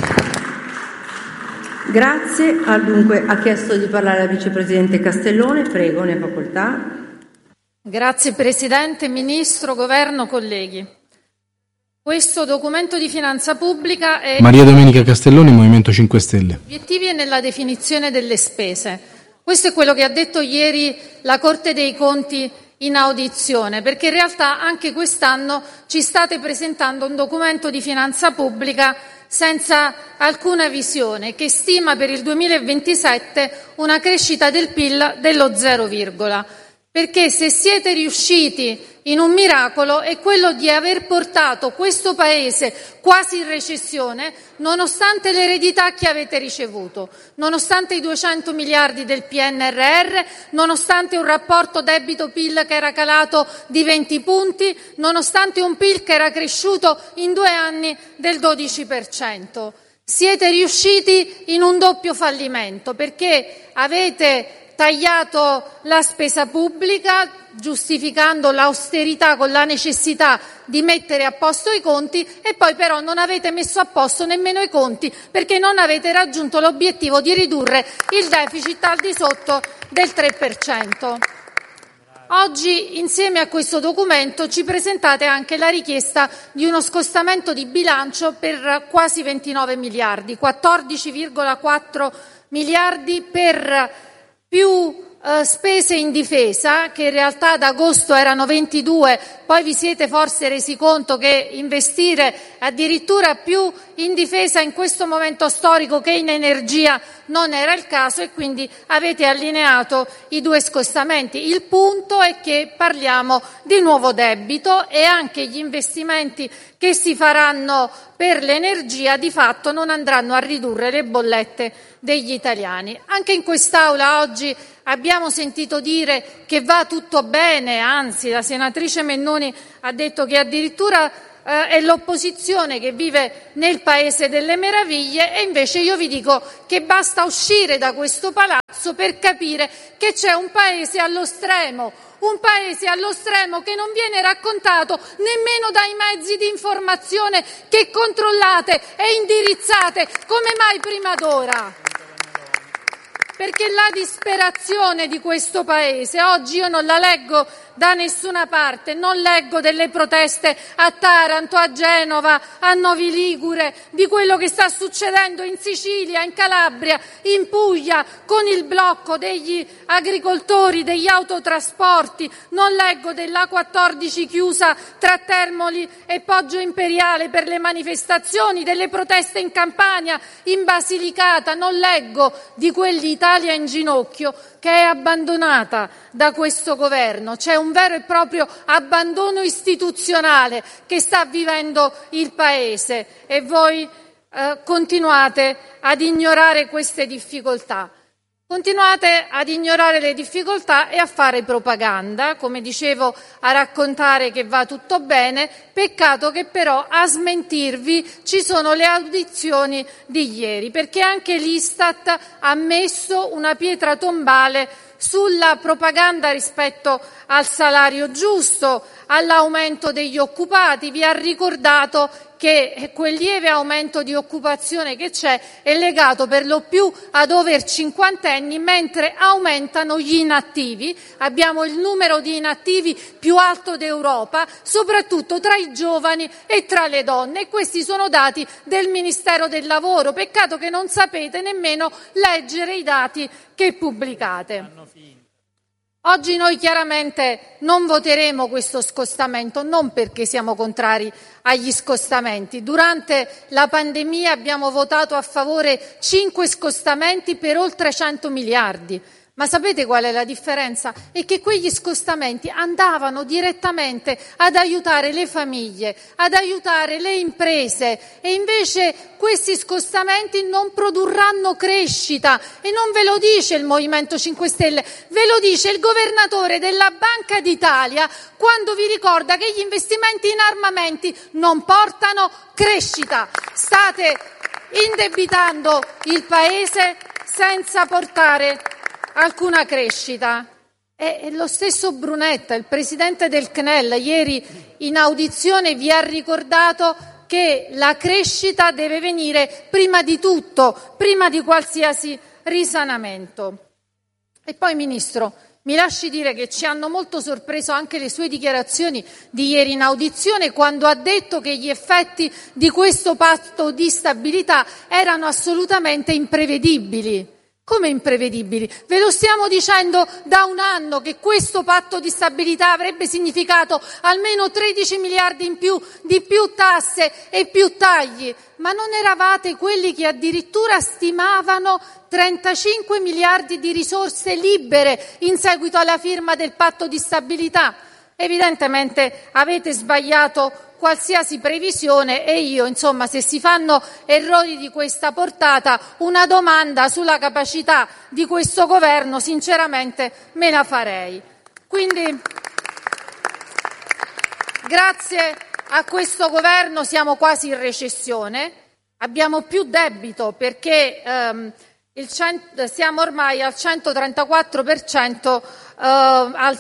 Grazie. Dunque ha chiesto di parlare la vicepresidente Castellone, prego, ne ha facoltà. Grazie Presidente, Ministro, Governo, colleghi. Questo documento di finanza pubblica è Maria Domenica Castelloni, Movimento 5 Stelle. Obiettivi e nella definizione delle spese. Questo è quello che ha detto ieri la Corte dei Conti in audizione, perché in realtà anche quest'anno ci state presentando un documento di finanza pubblica senza alcuna visione, che stima per il 2027 una crescita del PIL dello 0, perché se siete riusciti in un miracolo è quello di aver portato questo Paese quasi in recessione, nonostante l'eredità che avete ricevuto, nonostante i 200 miliardi del PNRR, nonostante un rapporto debito-PIL che era calato di 20 punti, nonostante un PIL che era cresciuto in 2 anni del 12%. Siete riusciti in un doppio fallimento, perché avete tagliato la spesa pubblica, giustificando l'austerità con la necessità di mettere a posto i conti, e poi però non avete messo a posto nemmeno i conti, perché non avete raggiunto l'obiettivo di ridurre il deficit al di sotto del 3%. Oggi, insieme a questo documento, ci presentate anche la richiesta di uno scostamento di bilancio per quasi 29 miliardi, 14,4 miliardi per più spese in difesa, che in realtà ad agosto erano 22, poi vi siete forse resi conto che investire addirittura più in difesa in questo momento storico che in energia non era il caso e quindi avete allineato i due scostamenti. Il punto è che parliamo di nuovo debito e anche gli investimenti che si faranno per l'energia di fatto non andranno a ridurre le bollette degli italiani. Anche in quest'Aula oggi abbiamo sentito dire che va tutto bene, anzi la senatrice Mennuni ha detto che addirittura è l'opposizione che vive nel paese delle meraviglie e invece io vi dico che basta uscire da questo palazzo per capire che c'è un paese allo stremo che non viene raccontato nemmeno dai mezzi di informazione che controllate e indirizzate come mai prima d'ora. Perché la disperazione di questo paese oggi io non la leggo da nessuna parte, non leggo delle proteste a Taranto, a Genova, a Novi Ligure, di quello che sta succedendo in Sicilia, in Calabria, in Puglia, con il blocco degli agricoltori, degli autotrasporti, non leggo della A14 chiusa tra Termoli e Poggio Imperiale per le manifestazioni, delle proteste in Campania, in Basilicata, non leggo di quell'Italia in ginocchio che è abbandonata da questo governo. C'è un vero e proprio abbandono istituzionale che sta vivendo il Paese e voi continuate ad ignorare queste difficoltà. Continuate ad ignorare le difficoltà e a fare propaganda, come dicevo, a raccontare che va tutto bene. Peccato che però a smentirvi ci sono le audizioni di ieri, perché anche l'Istat ha messo una pietra tombale sulla propaganda rispetto al salario giusto, all'aumento degli occupati. Vi ha ricordato che quel lieve aumento di occupazione che c'è è legato per lo più ad over cinquantenni, mentre aumentano gli inattivi. Abbiamo il numero di inattivi più alto d'Europa, soprattutto tra i giovani e tra le donne. E questi sono dati del Ministero del Lavoro. Peccato che non sapete nemmeno leggere i dati che pubblicate. Oggi noi chiaramente non voteremo questo scostamento, non perché siamo contrari agli scostamenti. Durante la pandemia abbiamo votato a favore 5 scostamenti per oltre 100 miliardi. Ma sapete qual è la differenza? È che quegli scostamenti andavano direttamente ad aiutare le famiglie, ad aiutare le imprese e invece questi scostamenti non produrranno crescita e non ve lo dice il Movimento 5 Stelle, ve lo dice il governatore della Banca d'Italia quando vi ricorda che gli investimenti in armamenti non portano crescita. State indebitando il Paese senza portare alcuna crescita. E lo stesso Brunetta, il presidente del CNEL, ieri in audizione vi ha ricordato che la crescita deve venire prima di tutto, prima di qualsiasi risanamento. E poi, Ministro, mi lasci dire che ci hanno molto sorpreso anche le sue dichiarazioni di ieri in audizione, quando ha detto che gli effetti di questo patto di stabilità erano assolutamente imprevedibili. Come imprevedibili? Ve lo stiamo dicendo da un anno che questo patto di stabilità avrebbe significato almeno 13 miliardi in più di più tasse e più tagli, ma non eravate quelli che addirittura stimavano 35 miliardi di risorse libere in seguito alla firma del patto di stabilità? Evidentemente avete sbagliato qualsiasi previsione e io, insomma, se si fanno errori di questa portata, una domanda sulla capacità di questo governo sinceramente me la farei. Quindi, grazie a questo governo siamo quasi in recessione, abbiamo più debito perché siamo ormai al 134%, al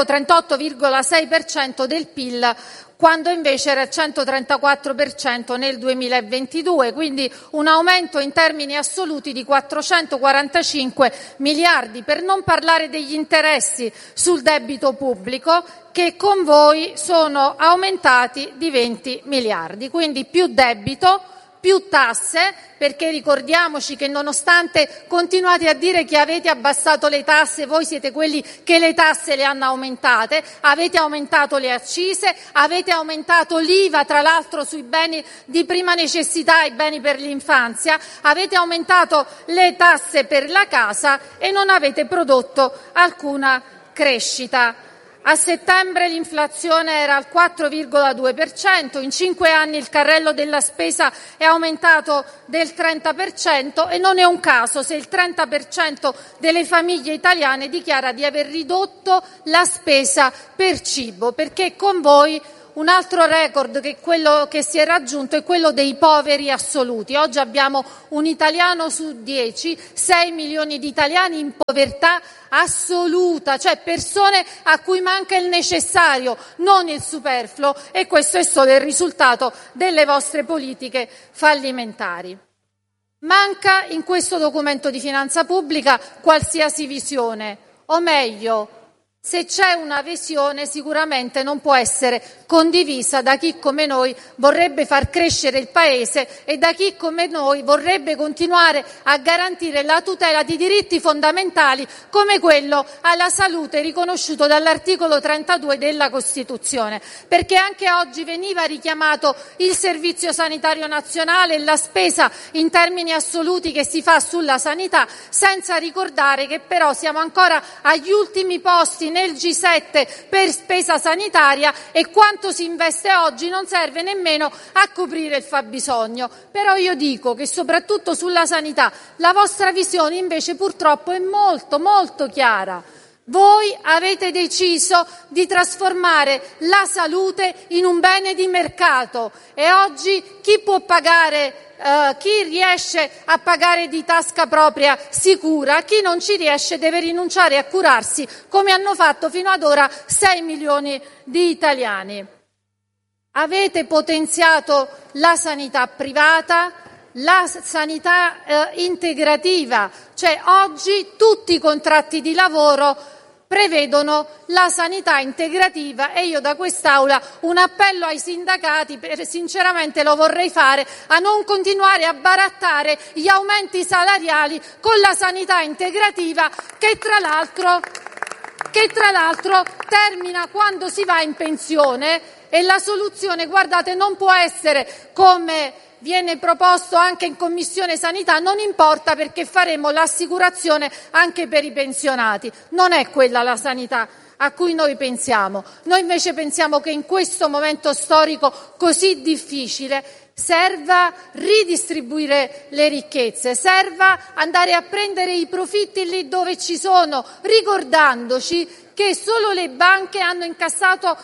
138,6% del PIL, quando invece era il 134% nel 2022, quindi un aumento in termini assoluti di 445 miliardi, per non parlare degli interessi sul debito pubblico che con voi sono aumentati di 20 miliardi. Quindi più debito, più tasse, perché ricordiamoci che nonostante continuate a dire che avete abbassato le tasse, voi siete quelli che le tasse le hanno aumentate, avete aumentato le accise, avete aumentato l'IVA, tra l'altro sui beni di prima necessità e beni per l'infanzia, avete aumentato le tasse per la casa e non avete prodotto alcuna crescita. A settembre l'inflazione era al 4,2%, in 5 anni il carrello della spesa è aumentato del 30% e non è un caso se il 30% delle famiglie italiane dichiara di aver ridotto la spesa per cibo, perché con voi un altro record che quello che si è raggiunto è quello dei poveri assoluti. Oggi abbiamo un italiano su 10, 6 milioni di italiani in povertà assoluta, cioè persone a cui manca il necessario, non il superfluo, e questo è solo il risultato delle vostre politiche fallimentari. Manca in questo documento di finanza pubblica qualsiasi visione, o meglio, se c'è una visione sicuramente non può essere condivisa da chi come noi vorrebbe far crescere il Paese e da chi come noi vorrebbe continuare a garantire la tutela di diritti fondamentali come quello alla salute riconosciuto dall'articolo 32 della Costituzione. Perché anche oggi veniva richiamato il Servizio Sanitario Nazionale e la spesa in termini assoluti che si fa sulla sanità, senza ricordare che però siamo ancora agli ultimi posti nel G7 per spesa sanitaria e quanto si investe oggi non serve nemmeno a coprire il fabbisogno. Però io dico che soprattutto sulla sanità la vostra visione invece purtroppo è molto molto chiara. Voi avete deciso di trasformare la salute in un bene di mercato e oggi chi può pagare, chi riesce a pagare di tasca propria sicura, chi non ci riesce deve rinunciare a curarsi, come hanno fatto fino ad ora 6 milioni di italiani. Avete potenziato la sanità privata, la sanità integrativa, cioè oggi tutti i contratti di lavoro prevedono la sanità integrativa e io da quest'Aula un appello ai sindacati, sinceramente lo vorrei fare, a non continuare a barattare gli aumenti salariali con la sanità integrativa che tra l'altro termina quando si va in pensione e la soluzione, guardate, non può essere come viene proposto anche in Commissione Sanità, non importa perché faremo l'assicurazione anche per i pensionati. Non è quella la sanità a cui noi pensiamo. Noi invece pensiamo che in questo momento storico così difficile serva ridistribuire le ricchezze, serva andare a prendere i profitti lì dove ci sono, ricordandoci che solo le banche hanno incassato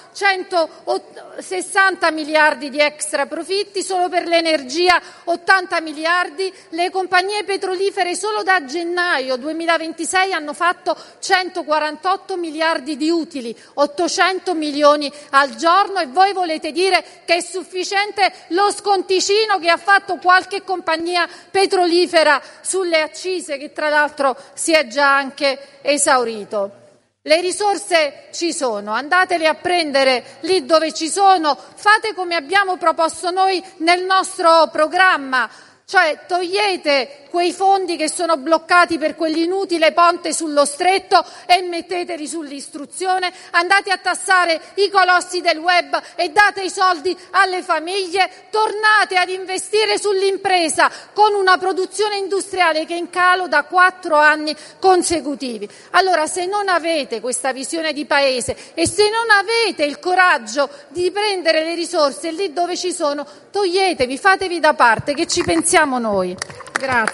160 miliardi di extra profitti, solo per l'energia 80 miliardi, le compagnie petrolifere solo da gennaio 2026 hanno fatto 148 miliardi di utili, 800 milioni al giorno, e voi volete dire che è sufficiente lo sconticino che ha fatto qualche compagnia petrolifera sulle accise, che tra l'altro si è già anche esaurito. Le risorse ci sono, andatele a prendere lì dove ci sono, fate come abbiamo proposto noi nel nostro programma, cioè togliete quei fondi che sono bloccati per quell'inutile ponte sullo stretto e metteteli sull'istruzione, andate a tassare i colossi del web e date i soldi alle famiglie, tornate ad investire sull'impresa con una produzione industriale che è in calo da 4 anni consecutivi. Allora, se non avete questa visione di paese e se non avete il coraggio di prendere le risorse lì dove ci sono, toglietevi, fatevi da parte, che ci pensiamo noi. Grazie.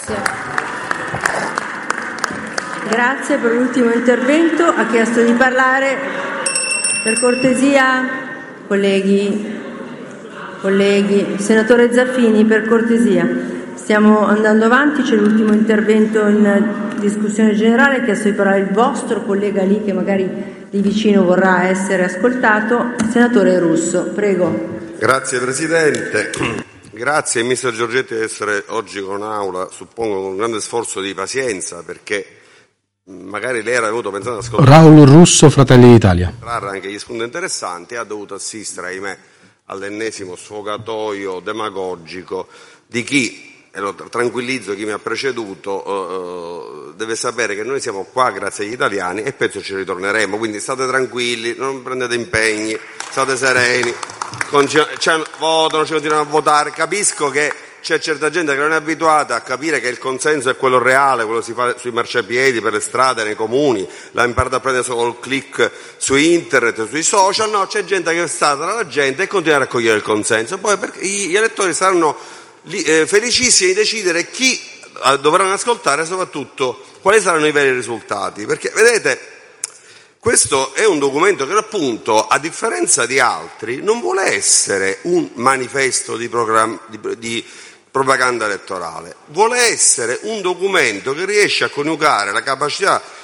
Grazie per l'ultimo intervento. Ha chiesto di parlare, per cortesia, colleghi, senatore Zaffini, per cortesia. Stiamo andando avanti, c'è l'ultimo intervento in discussione generale. Ha chiesto di parlare il vostro collega lì, che magari di vicino vorrà essere ascoltato. Senatore Russo, prego. Grazie Presidente. Grazie Ministro Giorgetti di essere oggi con Aula, suppongo con un grande sforzo di pazienza, perché magari lei era venuto pensando ad ascoltare Raul Russo, Fratelli d'Italia, trarre anche gli spunti interessanti, ha dovuto assistere, ahimè, all'ennesimo sfogatoio demagogico di chi, e lo tranquillizzo chi mi ha preceduto, deve sapere che noi siamo qua grazie agli italiani e penso ci ritorneremo, quindi state tranquilli, non prendete impegni, state sereni, votano, ci continuano a votare. Capisco che c'è certa gente che non è abituata a capire che il consenso è quello reale, quello che si fa sui marciapiedi, per le strade, nei comuni, l'ha imparato a prendere solo il click su internet, sui social. No, c'è gente che sta tra la gente e continua a raccogliere il consenso. Poi gli elettori saranno felicissimi di decidere chi dovranno ascoltare e soprattutto quali saranno i veri risultati. Perché, vedete, questo è un documento che appunto, a differenza di altri, non vuole essere un manifesto di propaganda elettorale, vuole essere un documento che riesce a coniugare la capacità